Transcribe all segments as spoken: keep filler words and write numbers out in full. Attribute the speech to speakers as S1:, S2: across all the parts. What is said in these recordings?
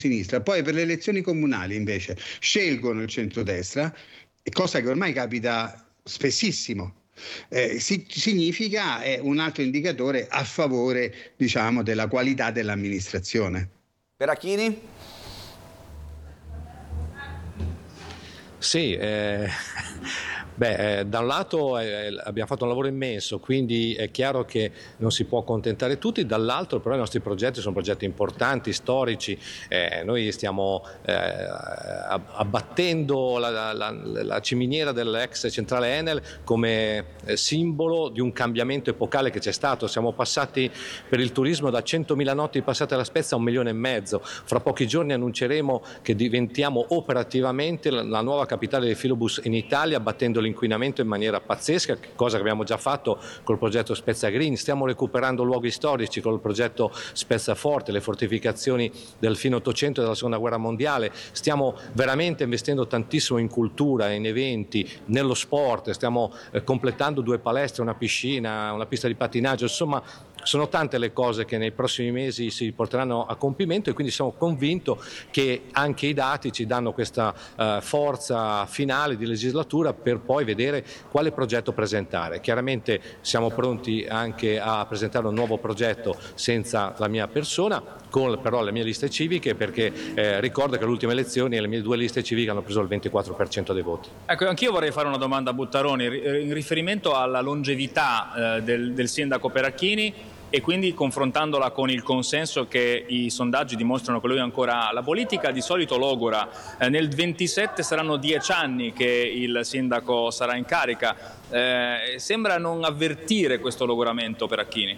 S1: sinistra, poi per le elezioni comunali invece scelgono il centrodestra, cosa che ormai capita spessissimo. Eh, si, significa è un altro indicatore a favore, diciamo, della qualità dell'amministrazione.
S2: Perachini?
S3: Sì, eh, beh, eh, da un lato eh, abbiamo fatto un lavoro immenso, quindi è chiaro che non si può accontentare tutti, dall'altro però i nostri progetti sono progetti importanti, storici, eh, noi stiamo eh, abbattendo la, la, la ciminiera dell'ex centrale Enel come eh, simbolo di un cambiamento epocale che c'è stato. Siamo passati per il turismo da centomila notti passate alla Spezia a un milione e mezzo, fra pochi giorni annunceremo che diventiamo operativamente la, la nuova capitale del filobus in Italia, abbattendo l'inquinamento in maniera pazzesca, cosa che abbiamo già fatto col progetto Spezia Green. Stiamo recuperando luoghi storici col progetto Spezia Forte, le fortificazioni del fine Ottocento e della Seconda Guerra Mondiale. Stiamo veramente investendo tantissimo in cultura, in eventi, nello sport. Stiamo eh, completando due palestre, una piscina, una pista di pattinaggio, insomma sono tante le cose che nei prossimi mesi si porteranno a compimento, e quindi sono convinto che anche i dati ci danno questa uh, forza finale di legislatura per poi vedere quale progetto presentare. Chiaramente siamo pronti anche a presentare un nuovo progetto senza la mia persona, con però le mie liste civiche, perché eh, ricordo che alle ultime elezioni le mie due liste civiche hanno preso il ventiquattro per cento dei voti.
S4: Ecco, anch'io vorrei fare una domanda a Buttaroni in riferimento alla longevità eh, del, del sindaco Peracchini, e quindi confrontandola con il consenso che i sondaggi dimostrano che lui ancora ha. La politica di solito logora, eh, nel ventisette saranno dieci anni che il sindaco sarà in carica, eh, sembra non avvertire questo logoramento Peracchini.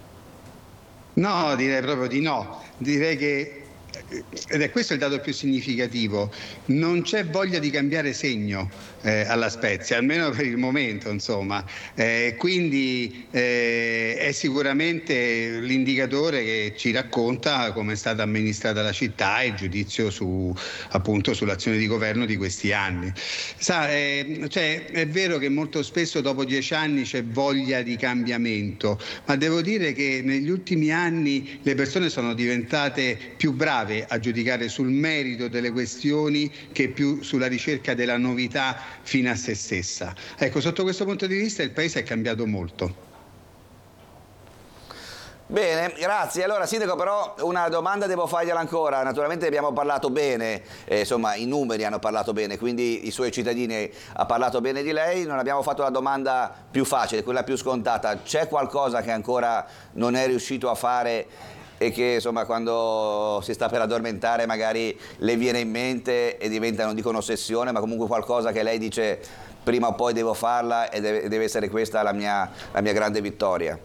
S1: No, direi proprio di no, direi che, ed è questo il dato più significativo, non c'è voglia di cambiare segno eh, alla Spezia, almeno per il momento, insomma. Eh, quindi eh, è sicuramente l'indicatore che ci racconta come è stata amministrata la città e il giudizio su, appunto, sull'azione di governo di questi anni. Sa, eh, cioè, è vero che molto spesso dopo dieci anni c'è voglia di cambiamento, ma devo dire che negli ultimi anni le persone sono diventate più brave a giudicare sul merito delle questioni che più sulla ricerca della novità fino a se stessa. Ecco, sotto questo punto di vista il paese è cambiato molto.
S2: Bene, grazie. Allora, Sindaco, però una domanda devo fargliela ancora. Naturalmente abbiamo parlato bene, eh, insomma i numeri hanno parlato bene, quindi i suoi cittadini hanno parlato bene di lei. Non abbiamo fatto la domanda più facile, quella più scontata. C'è qualcosa che ancora non è riuscito a fare e che insomma quando si sta per addormentare magari le viene in mente e diventa, non dico un'ossessione, ma comunque qualcosa che lei dice prima o poi devo farla e deve, deve essere questa la mia, la mia grande vittoria?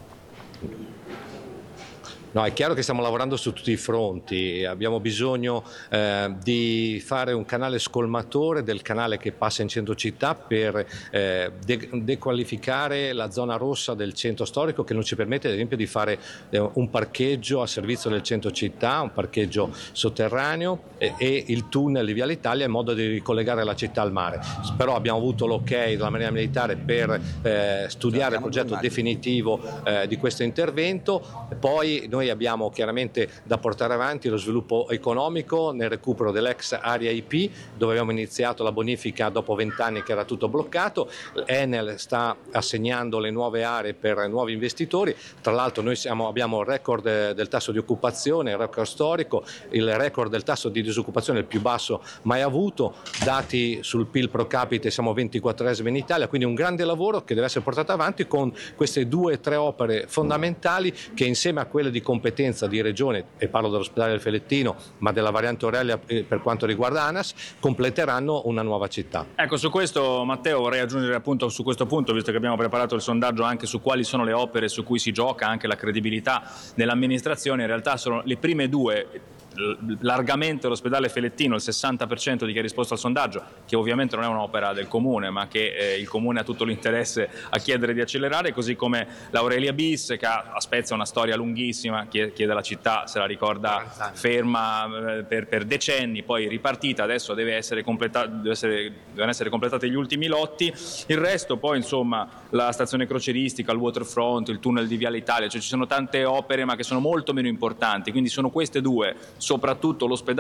S3: No, è chiaro che stiamo lavorando su tutti i fronti, abbiamo bisogno eh, di fare un canale scolmatore del canale che passa in centro città per eh, de dequalificare la zona rossa del centro storico, che non ci permette ad esempio di fare eh, un parcheggio a servizio del centro città, un parcheggio sotterraneo e, e il tunnel di Viale Italia in modo di ricollegare la città al mare. Però abbiamo avuto l'ok della Marina Militare per eh, studiare il progetto definitivo eh, di questo intervento. Poi noi Noi abbiamo chiaramente da portare avanti lo sviluppo economico nel recupero dell'ex area I P, dove abbiamo iniziato la bonifica dopo vent'anni che era tutto bloccato. Enel sta assegnando le nuove aree per nuovi investitori. Tra l'altro noi siamo, abbiamo il record del tasso di occupazione, il record storico, il record del tasso di disoccupazione il più basso mai avuto, dati sul P I L pro capite siamo ventiquattresimi in Italia, quindi un grande lavoro che deve essere portato avanti con queste due o tre opere fondamentali che insieme a quelle di competenza di regione, e parlo dell'ospedale del Felettino ma della variante Aurelia per quanto riguarda ANAS, completeranno una nuova città.
S4: Ecco, su questo Matteo vorrei aggiungere appunto su questo punto, visto che abbiamo preparato il sondaggio anche su quali sono le opere su cui si gioca anche la credibilità dell'amministrazione. In realtà sono le prime due, largamente l'ospedale Felettino, il sessanta per cento di chi ha risposto al sondaggio, che ovviamente non è un'opera del comune ma che eh, il comune ha tutto l'interesse a chiedere di accelerare, così come l'Aurelia bis, che ha a Spezia una storia lunghissima, chiede alla città, se la ricorda, ferma eh, per, per decenni, poi ripartita, adesso deve essere completa, deve essere, devono essere completati gli ultimi lotti. Il resto poi insomma la stazione crocieristica, il waterfront, il tunnel di Viale Italia, cioè ci sono tante opere ma che sono molto meno importanti, quindi sono queste due, soprattutto l'ospedale